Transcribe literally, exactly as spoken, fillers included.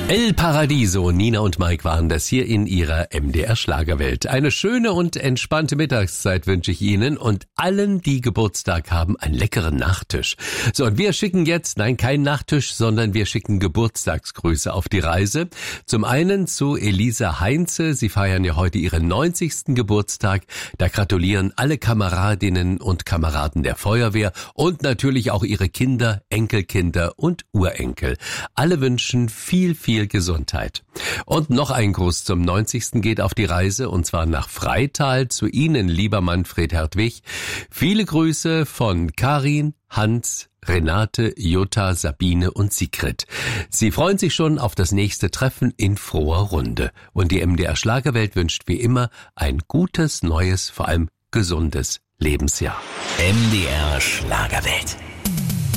El Paradiso, Nina und Mike waren das hier in ihrer M D R Schlagerwelt. Eine schöne und entspannte Mittagszeit wünsche ich Ihnen und allen, die Geburtstag haben, einen leckeren Nachtisch. So, und wir schicken jetzt, nein, kein Nachtisch, sondern wir schicken Geburtstagsgrüße auf die Reise. Zum einen zu Elisa Heinze, sie feiern ja heute ihren neunzigsten Geburtstag. Da gratulieren alle Kameradinnen und Kameraden der Feuerwehr und natürlich auch ihre Kinder, Enkelkinder und Urenkel. Alle wünschen viel, viel Gesundheit. Und noch ein Gruß zum neunzigsten geht auf die Reise, und zwar nach Freital zu Ihnen, lieber Manfred Hertwig. Viele Grüße von Karin, Hans, Renate, Jutta, Sabine und Sigrid. Sie freuen sich schon auf das nächste Treffen in froher Runde. Und die M D R Schlagerwelt wünscht wie immer ein gutes, neues, vor allem gesundes Lebensjahr. M D R Schlagerwelt.